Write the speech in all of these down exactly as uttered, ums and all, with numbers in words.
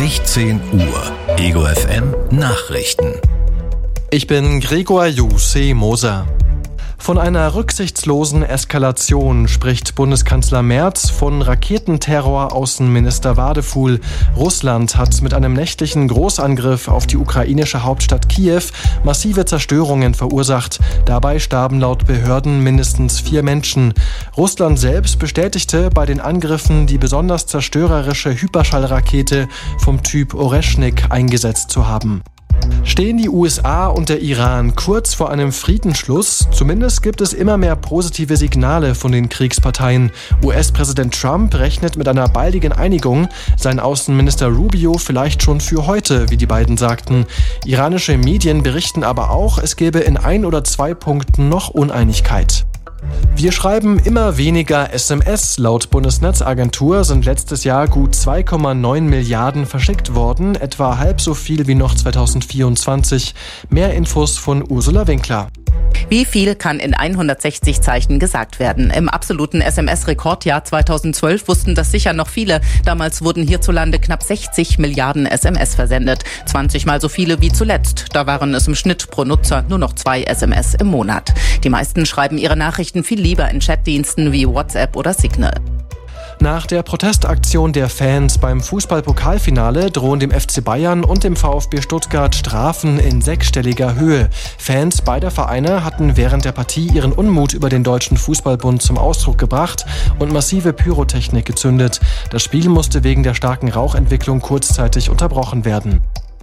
sechzehn Uhr. Ego F M Nachrichten. Ich bin Gregor Jussi Moser. Von einer rücksichtslosen Eskalation spricht Bundeskanzler Merz, von Raketenterror Außenminister Wadefuhl. Russland hat mit einem nächtlichen Großangriff auf die ukrainische Hauptstadt Kiew massive Zerstörungen verursacht. Dabei starben laut Behörden mindestens vier Menschen. Russland selbst bestätigte bei den Angriffen die besonders zerstörerische Hyperschallrakete vom Typ Oreschnik eingesetzt zu haben. Stehen die U S A und der Iran kurz vor einem Friedensschluss? Zumindest gibt es immer mehr positive Signale von den Kriegsparteien. U S-Präsident Trump rechnet mit einer baldigen Einigung, sein Außenminister Rubio vielleicht schon für heute, wie die beiden sagten. Iranische Medien berichten aber auch, es gäbe in ein oder zwei Punkten noch Uneinigkeit. Wir schreiben immer weniger S M S. Laut Bundesnetzagentur sind letztes Jahr gut zwei Komma neun Milliarden verschickt worden, etwa halb so viel wie noch zweitausendvierundzwanzig. Mehr Infos von Ursula Winkler. Wie viel kann in hundertsechzig Zeichen gesagt werden? Im absoluten S M S-Rekordjahr zweitausendzwölf wussten das sicher noch viele. Damals wurden hierzulande knapp sechzig Milliarden S M S versendet. zwanzig Mal so viele wie zuletzt. Da waren es im Schnitt pro Nutzer nur noch zwei S M S im Monat. Die meisten schreiben ihre Nachrichten viel lieber in Chatdiensten wie WhatsApp oder Signal. Nach der Protestaktion der Fans beim Fußball-Pokalfinale drohen dem F C Bayern und dem VfB Stuttgart Strafen in sechsstelliger Höhe. Fans beider Vereine hatten während der Partie ihren Unmut über den Deutschen Fußballbund zum Ausdruck gebracht und massive Pyrotechnik gezündet. Das Spiel musste wegen der starken Rauchentwicklung kurzzeitig unterbrochen werden.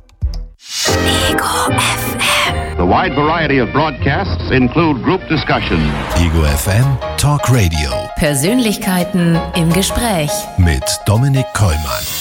Ego F M. The wide variety of broadcasts include group discussion. Ego F M Talk Radio. Persönlichkeiten im Gespräch. Mit Dominik Kollmann.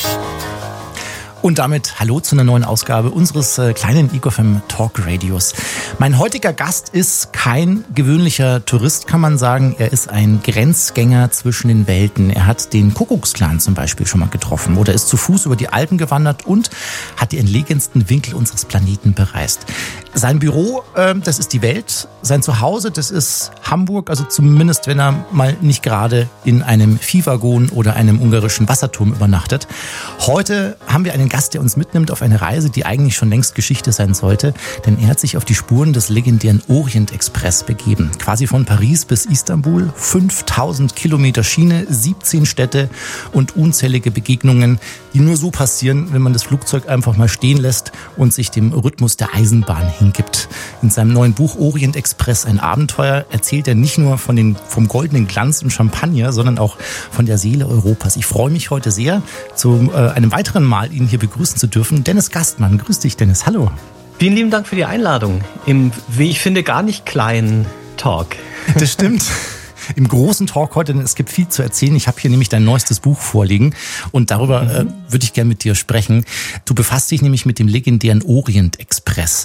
Und damit hallo zu einer neuen Ausgabe unseres äh, kleinen Ego F M Talk Radios. Mein heutiger Gast ist kein gewöhnlicher Tourist, kann man sagen. Er ist ein Grenzgänger zwischen den Welten. Er hat den Kuckucksklan zum Beispiel schon mal getroffen oder ist zu Fuß über die Alpen gewandert und hat die entlegensten Winkel unseres Planeten bereist. Sein Büro, äh, das ist die Welt. Sein Zuhause, das ist Hamburg. Also zumindest, wenn er mal nicht gerade in einem Viehwaggon oder einem ungarischen Wasserturm übernachtet. Heute haben wir einen Gast, der uns mitnimmt auf eine Reise, die eigentlich schon längst Geschichte sein sollte. Denn er hat sich auf die Spuren des legendären Orient-Express begeben. Quasi von Paris bis Istanbul. fünftausend Kilometer Schiene, siebzehn Städte und unzählige Begegnungen, die nur so passieren, wenn man das Flugzeug einfach mal stehen lässt und sich dem Rhythmus der Eisenbahn hingibt. In seinem neuen Buch Orient Express, ein Abenteuer, erzählt er nicht nur von den, vom goldenen Glanz und Champagner, sondern auch von der Seele Europas. Ich freue mich heute sehr, zu äh, einem weiteren Mal ihn hier begrüßen zu dürfen. Dennis Gastmann, grüß dich Dennis, hallo. Vielen lieben Dank für die Einladung im, wie ich finde, gar nicht kleinen Talk. Das stimmt. Im großen Talk heute, denn es gibt viel zu erzählen. Ich habe hier nämlich dein neuestes Buch vorliegen und darüber mhm. äh, würde ich gerne mit dir sprechen. Du befasst dich nämlich mit dem legendären Orient Express.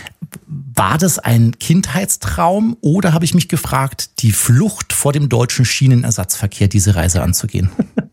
War das ein Kindheitstraum oder, habe ich mich gefragt, die Flucht vor dem deutschen Schienenersatzverkehr, diese Reise anzugehen?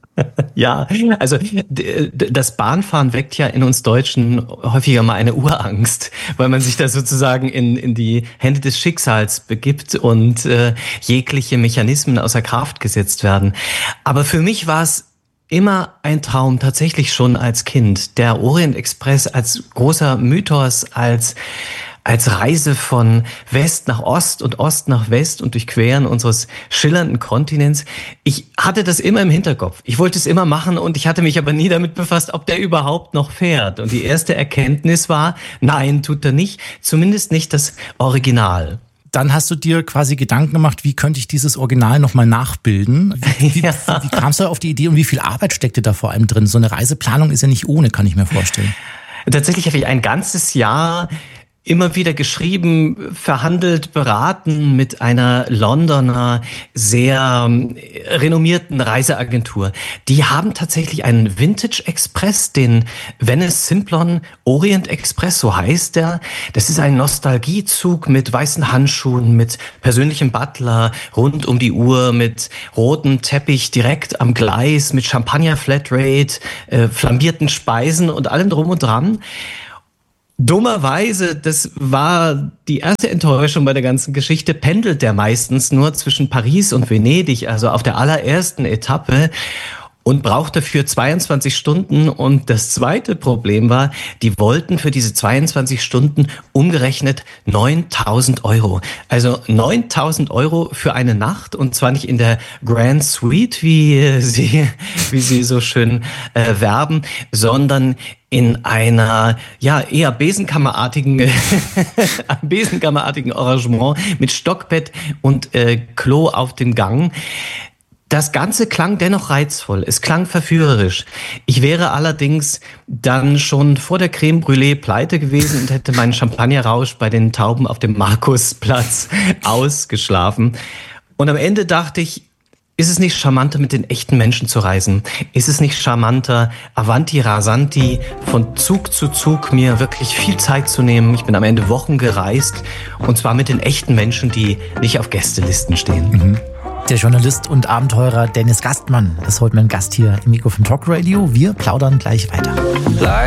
Ja, also das Bahnfahren weckt ja in uns Deutschen häufiger mal eine Urangst, weil man sich da sozusagen in, in die Hände des Schicksals begibt und äh, jegliche Mechanismen außer Kraft gesetzt werden. Aber für mich war es immer ein Traum, tatsächlich schon als Kind. Der Orient Express als großer Mythos, als als Reise von West nach Ost und Ost nach West und Durchqueren unseres schillernden Kontinents. Ich hatte das immer im Hinterkopf. Ich wollte es immer machen und ich hatte mich aber nie damit befasst, ob der überhaupt noch fährt. Und die erste Erkenntnis war, nein, tut er nicht. Zumindest nicht das Original. Dann hast du dir quasi Gedanken gemacht, wie könnte ich dieses Original nochmal nachbilden? Wie, wie, ja. wie, wie kamst du auf die Idee und wie viel Arbeit steckte da vor allem drin? So eine Reiseplanung ist ja nicht ohne, kann ich mir vorstellen. Tatsächlich habe ich ein ganzes Jahr immer wieder geschrieben, verhandelt, beraten mit einer Londoner, sehr renommierten Reiseagentur. Die haben tatsächlich einen Vintage Express, den Venice Simplon Orient Express, so heißt der. Das ist ein Nostalgiezug mit weißen Handschuhen, mit persönlichem Butler rund um die Uhr, mit rotem Teppich direkt am Gleis, mit Champagner Flatrate, äh, flambierten Speisen und allem drum und dran. Dummerweise, das war die erste Enttäuschung bei der ganzen Geschichte, pendelt der meistens nur zwischen Paris und Venedig, also auf der allerersten Etappe. und brauchte für zweiundzwanzig Stunden. Und das zweite Problem war, die wollten für diese zweiundzwanzig Stunden umgerechnet neuntausend Euro. Also neuntausend Euro für eine Nacht, und zwar nicht in der Grand Suite, wie sie, wie sie so schön äh, werben, sondern in einer, ja, eher Besenkammerartigen, Besenkammerartigen Arrangement mit Stockbett und äh, Klo auf dem Gang. Das Ganze klang dennoch reizvoll, es klang verführerisch. Ich wäre allerdings dann schon vor der Creme Brûlée pleite gewesen und hätte meinen Champagnerrausch bei den Tauben auf dem Markusplatz ausgeschlafen. Und am Ende dachte ich, ist es nicht charmanter, mit den echten Menschen zu reisen? Ist es nicht charmanter, Avanti Rasanti, von Zug zu Zug mir wirklich viel Zeit zu nehmen? Ich bin am Ende Wochen gereist, und zwar mit den echten Menschen, die nicht auf Gästelisten stehen. Mhm. Der Journalist und Abenteurer Dennis Gastmann ist heute mein Gast hier im Ego F M Talk Radio. Wir plaudern gleich weiter.